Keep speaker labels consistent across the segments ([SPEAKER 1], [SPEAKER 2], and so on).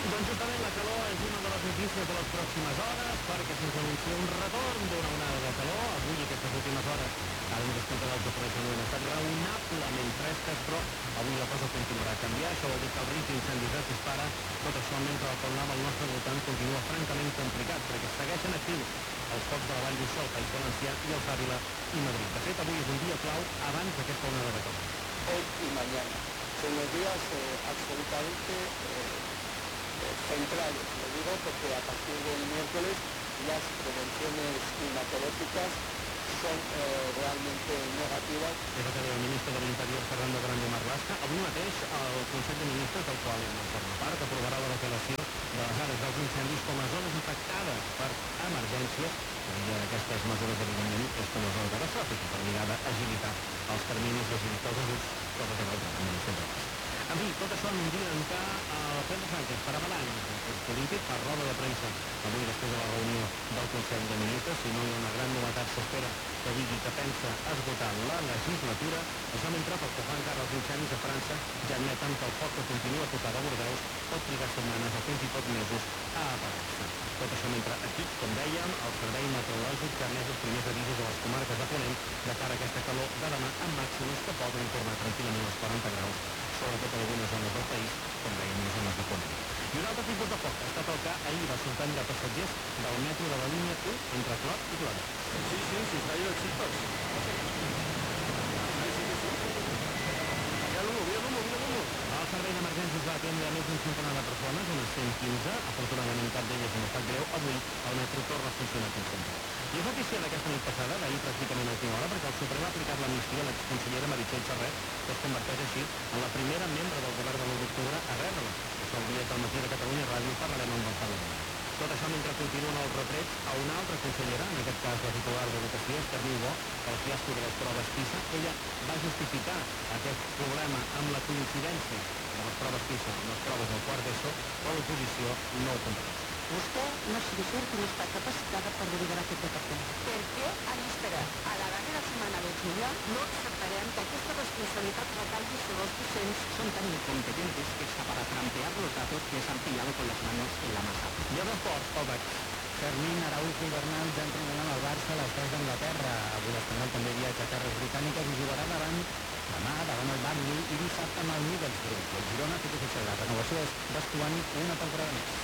[SPEAKER 1] Doncs justament la calor és una de les notícies de les pròximes hores perquè se'ns anuncia un retorn d'una onada de calor. Avui aquestes últimes hores ara uns temperades de Barcelona han estat raonablement fresques, però avui la cosa continuarà a canviar. Això vol dir que el risc d'incendis es dispara. Tot això mentre el panorama al nostre voltant continua francament complicat perquè segueixen actius els focs de la Vall d'Uixó, el País Valencià i el Àvila i Madrid. De fet, avui és un dia clau abans d'aquesta onada de calor.
[SPEAKER 2] Hoy y mañana son los días absolutamente centrales. Lo digo porque a partir del miércoles las prevenciones climatológicas son realmente negativas.
[SPEAKER 1] És el que deia el ministre de l'Interior, Fernando Grande Marlaska. Avui mateix el Consell de Ministres, del qual en forma part, aprovarà la declaració de les àrees dels incendis com a zones afectades per emergències. Aquestes mesures, evidentment, és com a zona catastròfica, per mirar d'agilitar els terminis i agilitar els ajuts, cosa que d'altra administració. En fi, tot això en un dia en què Pedro Sánchez farà balanç del polític, fa roda de premsa avui després de la reunió del Consell de Ministres. Si no hi ha una gran novetat, s'espera que digui que pensa esgotar la legislatura. Això mentre, pel que fa encara als incendis a França, ja admeten que el foc que continua tocat a Bordeus pot trigar setmanes o fins i tot mesos a apagar-se. Tot això mentre aquí, com dèiem, el Servei Meteorològic que ha emès els primers avisos a les comarques de Ponent de cara a aquesta calor de demà amb màxims que poden tornar tranquil·lament als 40 graus, sobretot en algunes zones del país, com dèiem, les zones de Ponent. I un altre tipus de foc ha estat el que ahir va sorprendre passatgers del metro de la línia 1 entre Clot i Clot.
[SPEAKER 2] Sí, está ahí los chicos.
[SPEAKER 1] El servei d'emergències va atendre més d'un centenar de persones, unes 115. Afortunadament, cap d'elles no ha estat greu. Avui el metro torna a funcionar com sempre. I és notícia d'aquesta nit passada, d'ahir pràcticament a última hora, perquè el Suprem ha aplicat l'amnistia a l'exconsellera Meritxell Serret, que es converteix així en la primera membre del govern de l'1 d'octubre a rebre-la. Això el dia que al matí de Catalunya Ràdio parlarem amb el Parlament. Tot això mentre continuen els retrets a una altra consellera, en aquest cas la titular d'Educació, Esther Niubó, pel fiasco de les proves PISA. Ella va justificar aquest problema amb la coincidència de les proves PISA amb les proves del quart d'ESO, però l'oposició no ho comparteix.
[SPEAKER 3] Vostè no sigui cert que no està capacitada per liderar aquest departament.
[SPEAKER 4] Perquè han esperat a la darrera setmana de juliol no acceptarem que aquesta responsabilitat recaigui sobre los docents.
[SPEAKER 3] Son tan incompetentes que hasta para trampear los datos les han pillado con las manos en la masa.
[SPEAKER 1] I els esports, Pau Baix.
[SPEAKER 5] Fermín, Araujo i Bernal ja entrenaran al Barça a les 3 d'Anglaterra. Avui l'Espanyol també viatja a terres britàniques i jugarà demà davant el Burnley i dissabte amb el Middlesbrough. El Girona ha fet oficial la renovació de Estuani una temporada més.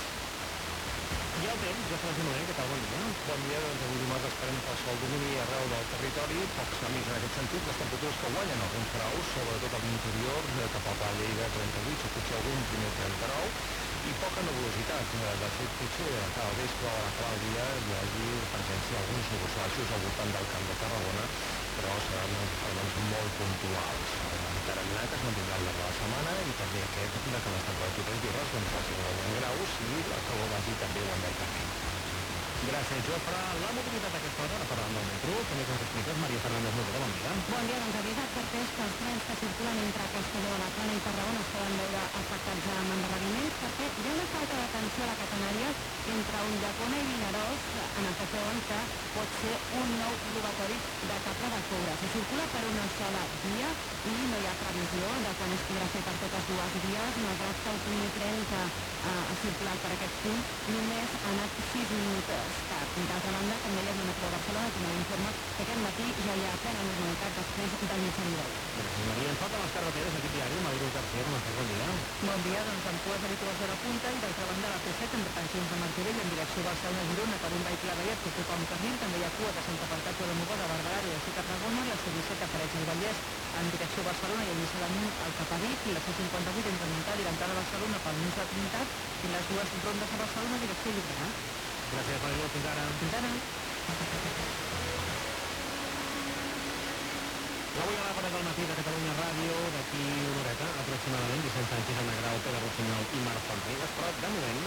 [SPEAKER 1] I el temps, ja fa la què tal, bon dia?
[SPEAKER 2] Bon dia, doncs avui dimarts esperem que el sol domini arreu del territori, pocs canvis en aquest sentit, les temperatures que guanyen alguns graus, sobretot a l'interior, cap al Vall Lleida 38, o potser algun primer 39, i poca nebulositat. De fet, potser al vespre o a l'acabar el dia hi hagi presència d'alguns núvols baixos al voltant del Camp de Tarragona, però seran fenòmens molt puntuals. Determinat es mantindrà al llarg de la setmana i també aquest de que les temperatures diurnes doncs passin a 1 graus i la calor vagi també guanyant també.
[SPEAKER 1] Gràcies, Jofre. La mobilitat a aquesta hora, ara parlant del metro, també ens expliques, Maria Fernández Noguera, bon dia.
[SPEAKER 6] Bon dia, doncs avisat perquè és que els trens que circulen entre Castelló, la Plana i Tarragona es poden veure afectats amb endarreriments perquè hi ha una falta d'atenció a la catenària entre Ulldecona i Vinaròs en el que creuen que pot ser un nou robatori de cable de coure. Se circula per una sola via i no hi ha previsió de quan es podrà fer per totes dues vies, malgrat que el primer tren que ha circulat per aquest punt només ha anat 6 minuts tard. D'altra banda, com deia el metro de Barcelona, també informa que aquest matí ja hi ha plena normalitat després del mitjaní d'ahir.
[SPEAKER 1] Gràcies, Maria. Ens falten les carreteres aquí diari, Madrid García, com estàs? Bon dia.
[SPEAKER 4] Bon dia, doncs amb cues habituals d'hora punta i d'altra banda la P7 en retencions de Martorell en direcció Barcelona-Girona per un vehicle avellat que ocupa un carril. També hi ha cua de Santa Perpètua de Mogoda, Barberà i de Tarragona, la C17 a Parets del Vallès en direcció Barcelona i a Lliçà d'Amunt al cap a Vic, i la C58 entre Montcada i l'entrada a Barcelona pel Nus de Trinitat i les dues rondes a Barcelona direcció Llobregat.
[SPEAKER 1] Gràcies, Maria. Fins ara.
[SPEAKER 4] Fins ara.
[SPEAKER 1] L'avui a l'àgora del matí de Catalunya Ràdio, d'aquí una horeta, aproximadament, Vicent Sánchez, Anna Grau, Pere Rossinyol i Marc Fonrigues, però de moment...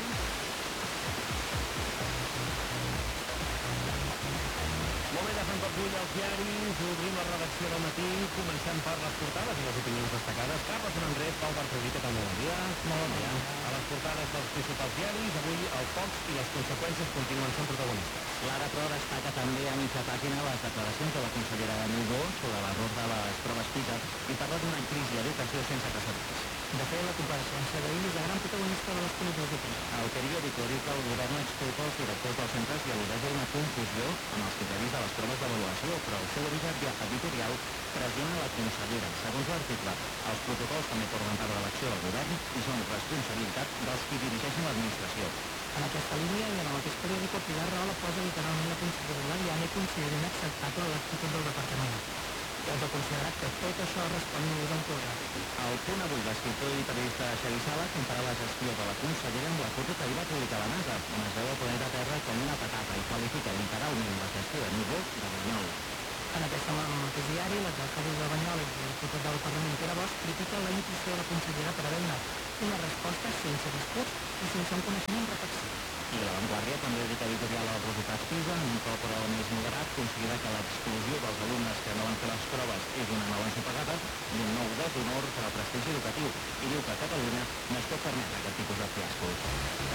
[SPEAKER 1] Moment de fer un cop d'ull als diaris, obrim la redacció del matí, comencem per les portades i les opinions destacades. Carles Sant Andrés, Pau Bartolí, què tal? Bon dia.
[SPEAKER 5] Molt bon dia.
[SPEAKER 1] A les portades dels principals diaris, avui el foc i les conseqüències continuen sent protagonistes.
[SPEAKER 3] L'Ara Pro destaca també a mitja pàgina les declaracions de la consellera Niubó sobre l'error de les proves PISA i parla d'una crisi d'educació sense precedents.
[SPEAKER 5] De fet, la compareixença d'ahir és de gran protagonisme
[SPEAKER 4] vista de les comissions d'opinió.
[SPEAKER 3] El periòdico diu que el govern exculpa els directors dels centres i al·ludeix a una confusió en els criteris de les proves d'avaluació, però el seu origen editorial pressiona la consellera. Segons l'article, els protocols també formen part de l'acció del govern i són responsabilitat dels qui dirigeixen l'administració.
[SPEAKER 4] En aquesta línia i en el mateix periòdico, Pilar Rahola posa literalment la consellera Laviana i considera inacceptable l'actitud del departament. Els ha considerat que tot això respon només a un programa.
[SPEAKER 3] Al punt avui, l'escriptor i periodista Xavi Sala compara la gestió de la consellera amb la foto que ahir va publicar la NASA, on es veu el planeta Terra com una patata i qualifica literalment la gestió de núvol de Bunyol.
[SPEAKER 4] En aquest mateix diari, l'exalcalde de Banyoles i el diputat del Parlament Pere Bosch critica la intuïció de la consellera per haver donat una resposta sense discurs i sense un coneixement reflexiu.
[SPEAKER 3] I La Vanguardia també dedica editorial als resultats PISA, en un to però més moderat, considera que l'exclusió dels alumnes que no van fer les proves és una nova ensopegada i un nou deshonor per al prestigi educatiu, i diu que a Catalunya no es pot permetre aquest tipus de fiascos.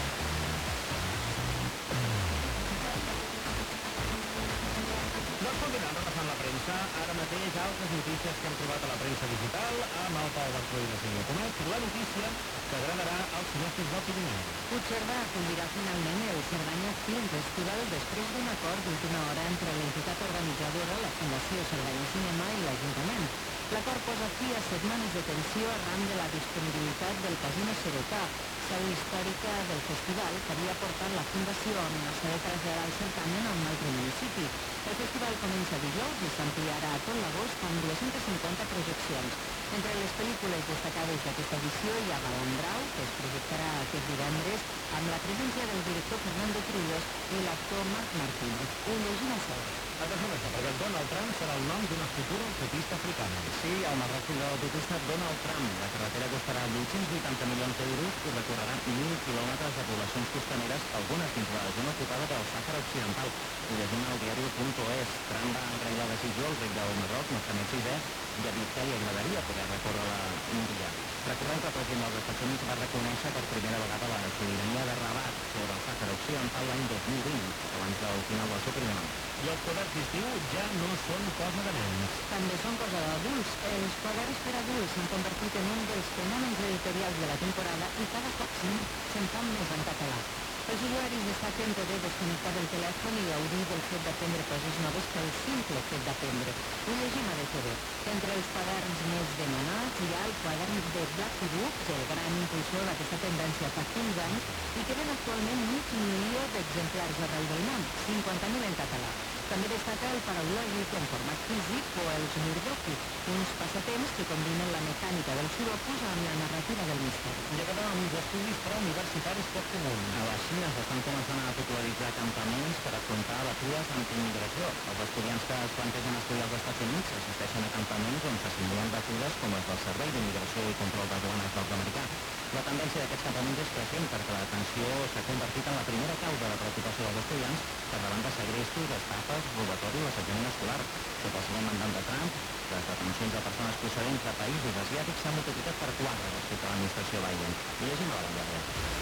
[SPEAKER 1] Doncs continuem repassant la premsa. Ara mateix altres notícies que hem trobat a la premsa digital amb el Pau Bartó i la Sílvia Comet. La notícia que agradarà als cineastes del Pirineu.
[SPEAKER 6] Puigcerdà acolirà finalment el Cerdanya Film Festival després d'un acord d'última hora entre l'entitat organitzadora, la Fundació Cerdanya Cinema i l'Ajuntament. L'acord posa fi a setmanes de tensió arran de la disponibilitat del Casino Serotà, seu històrica del festival que havia portat la Fundació a amenaçar de traslladar el certamen a un altre municipi. El festival comença dijous i s'ampliarà a tot l'agost amb 250 projeccions. Entre les pel·lícules destacades d'aquesta edició hi ha Balandrau, que es projectarà aquest divendres, amb la presència del director Fernando Trillos i l'actor Marc Martínez. Ho llegim a sobre.
[SPEAKER 1] Atenció a això, perquè Donald Trump serà el nom d'una futura autopista africana.
[SPEAKER 3] Sí, el marroquí de l'autopista Donald Trump. La carretera costarà 880 milions d'euros i recorrerà 1.000 quilòmetres de poblacions costaneres, algunes dins la zona ocupada del Sàhara Occidental. Ho llegim al diari.es. Trump va agrair la decisió al rei del Marroc, Mohamed VI, i ha dit que li agradaria poder recórrer la Núria. Recordem que el president dels Estats Units va reconèixer per primera vegada la sobirania de Rabat sobre el Sàhara Occidental l'any 2020, abans del final del seu primer mandat.
[SPEAKER 1] I els quaderns d'estiu ja no són cosa de nens.
[SPEAKER 6] També són cosa d'adults. Els quaderns per adults s'han convertit en un dels fenòmens editorials de la temporada i cada cop se'n fan més en català. Els usuaris destaquen poder desconnectar del telèfon i gaudir del fet d'aprendre coses noves pel simple fet d'aprendre. Ho llegim a DTV. Entre els quaderns més demanats hi ha el quadern de Black Book, el gran impulsor d'aquesta tendència fa 15 anys, i que ven actualment 500.000 d'exemplars arreu del món, 50.000 en català. També destaca el paraulògic en format físic o els Murdoku, uns passatemps que combinen la mecànica del sudokus amb la narrativa del misteri.
[SPEAKER 1] I acabem amb uns estudis preuniversitaris poc comuns.
[SPEAKER 3] A la Xina s'estan començant a popularitzar campaments per afrontar batudes antiimmigració. Els estudiants que es plantegen estudiar als Estats Units assisteixen a campaments on se simulen batudes com les del Servei d'Immigració i Control d'Aduanes nord-americà. La tendència d'aquests campaments és creixent perquè la detenció s'ha convertit en la primera causa de preocupació dels estudiants per davant de segrestos, estafes, robatori o assetjament escolar. Sota el segon mandat de Trump, les detencions de persones procedents de països asiàtics s'han multiplicat per 4 respecte a l'administració Biden. I llegim a la Vanguardia.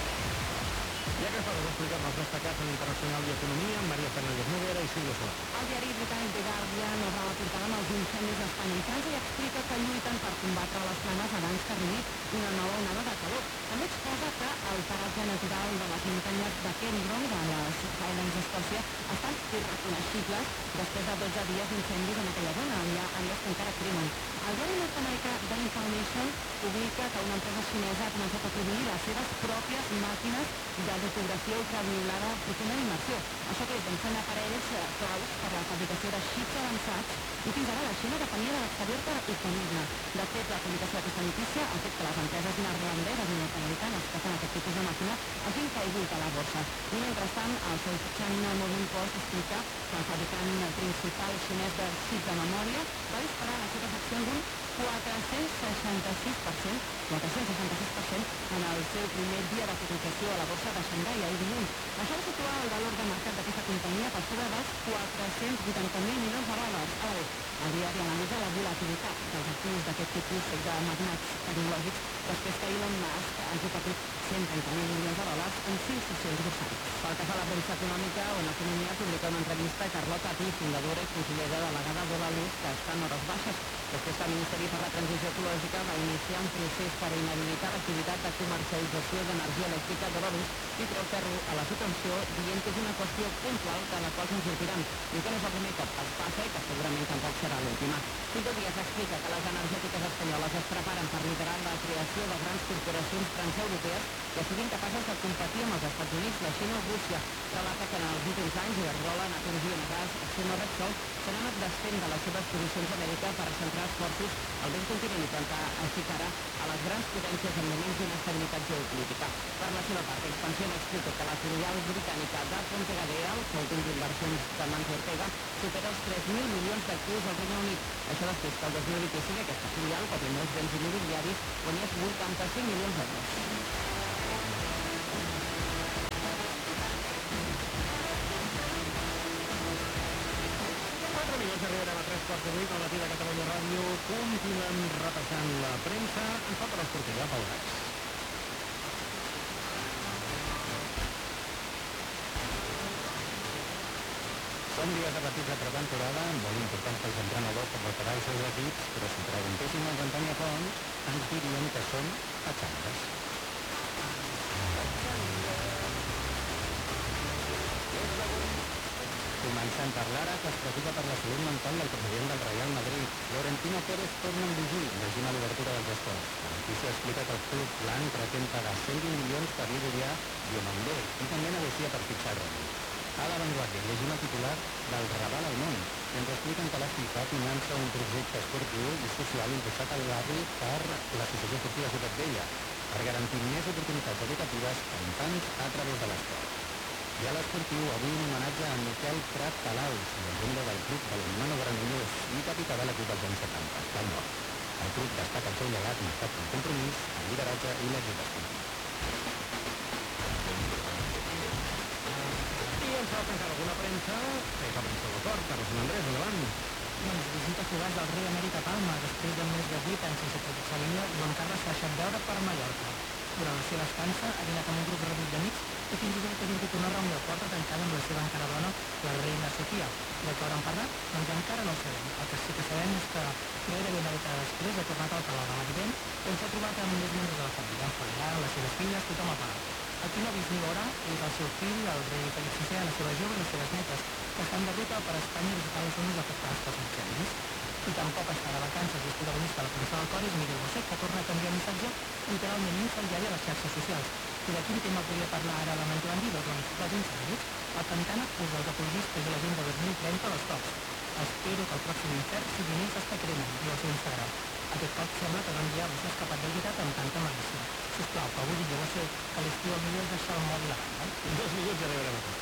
[SPEAKER 1] I aquesta hora us expliquem els destacats en internacional i economia amb Maria Fernández Noguera i Sílvia Solà.
[SPEAKER 6] El diari britànic The Guardian obre la portada amb els incendis a Espanya i França i explica que lluiten per combatre les flames abans que arribi una nova onada de calor. També exposa que el paratge natural de les muntanyes de Kendron, de les Highlands d'Escòcia, estan irreconeixibles després de 12 dies d'incendis en aquella zona. Hi ha àrees que encara cremen. El diari nord-americà The Information publica que una empresa xinesa ha començat a produir les seves pròpies màquines de litografia ultraviolada profunda d'immersió. Això que és d'encén aparells claus per la fabricació de xips avançats i fins ara la Xina depenia de l'exterior per obtenir-ne. De fet, la publicació d'aquesta notícia ha fet que les empreses neerlandeses i nord-americanes que fan aquest tipus de màquines hagin caigut a la borsa. I mentrestant, el South China Morning Post explica que el fabricant principal xinès de xips de memòria va disparar les seves accions un 466% en el seu primer dia de publicació a la borsa de Xangai ahir dilluns. Això va situar el valor de mercat d'aquesta companyia per sobre dels 480.000 milions de dòlars. Ara bé, el diari analitza la volatilitat dels actius d'aquest tipus de magnats tecnològics després que Elon Musk hagi patit 130.000 milions de dòlars en 5 sessions bursaris. Pel que fa a la premsa econòmica, on l'economia publica una entrevista a Carlota Pi, fundadora i consellera delegada d'Olaluz, que està en hores baixes.
[SPEAKER 4] Després que el Ministeri per la Transició Ecològica va iniciar un procés per inhabilitar l'activitat de comercialització d'energia elèctrica de Belarus i treu ferro a la subvenció, dient que és una qüestió puntual de la qual se'n sortiran, i que no és el primer cop que els passa i que segurament tampoc serà l'última. Fins i tot s'explica que les energètiques espanyoles es preparen per liderar la creació de grans corporacions transeuropees que siguin capaces de competir amb els Estats Units, la Xina o Rússia. Relata que en els últims anys Iberdrola, Naturgy, Enagás, Acciona, Repsol s'han anat desfent de les seves posicions a Amèrica per centrar esforços al vell continent i plantar així cara a les grans potències en moments d'inestabilitat geopolítica. Per la seva part, Expansión explica que la filial britànica de Ponte Gadea, el holding d'inversions de Manso Ortega, supera els 3.000 milions d'actius al Regne Unit. Això després que el 2025 aquesta filial, com i molts béns immobiliaris, guanyés 85 milions d'euros.
[SPEAKER 1] 4 minuts, arribarem a 3:15 al matí de Catalunya Ràdio. Continuem repassant la premsa. Ens falta l'esportiva, Pau Gats.
[SPEAKER 5] Són dies de partits de pretemporada, molt importants pels entrenadors per preparar els seus equips, però si preguntéssim als Antònia Pons, ens dirien que són patxangues. Comencem per l'ara, que es preocupa per la salut mental del president del Real Madrid. Florentino Pérez torna a embogir, llegint a l'obertura dels esports. La notícia explica que el club blanc pretén pagar 120 milions per Iberia Diomandé i també negocia per fitxar Rodri. A l'avantguàrdia, llegim el titular del Raval al món, que ens expliquen que la FIFA finança un projecte esportiu i social impulsat al barri per l'Associació Esportiva Ciutat Vella, per garantir més oportunitats educatives a infants a través de l'esport. I a l'esportiu, avui un homenatge a Miquel Prat Palaus, llegenda del club Balonmano Granollers i capità de l'equip dels anys 70, del nord. El club destaca el seu llegat marcat pel compromís, el lideratge i l'èxit esportiu.
[SPEAKER 1] I ens fa pensar alguna premsa, que és la premsa del cor. Carlos Andrés, endavant.
[SPEAKER 4] Doncs visita fugaç del rei Emèrit a Palma. Després de més de 8 anys sense trepitjar línia, Joan Carles s'ha deixat veure per Mallorca. Durant la seva estança ha dinat amb un grup reduït d'amics i fins i tot ha tingut una reunió a porta tancada amb la seva encara dona, la reina Sofia. De què hauran parlat? Doncs encara no ho sabem. El que sí que sabem és que gairebé una dècada després ha tornat al Palau de l'Evident, on s'ha trobat amb més membres de la família, en familiar, les seves filles, tothom a Palau. El qui no ha vist ni veurà és el seu fill, el rei Felip VI, la seva jove i les seves netes, que estan de ruta per Espanya a visitar les zones afectades pels incendis. I tampoc està de vacances i és protagonista de la premsa del cor és Miguel Bosé, que torna a canviar missatge literalment incendiari a les xarxes socials. I de quin tema podria parlar ara la Mantuandi? Doncs dels incendis. El Pantana acusa els ecologistes i l'Agenda 2030 a les cops. Espero que el pròxim infern sigui més els que cremen, diu al seu Instagram. Aquest cop sembla que no enviar s'ha escapat del veritat amb tanta malícia. Sisplau, que avui digui Bosé que l'estiu el millor és deixar el mòbil a banda.
[SPEAKER 1] En 2 minuts ja arribarem a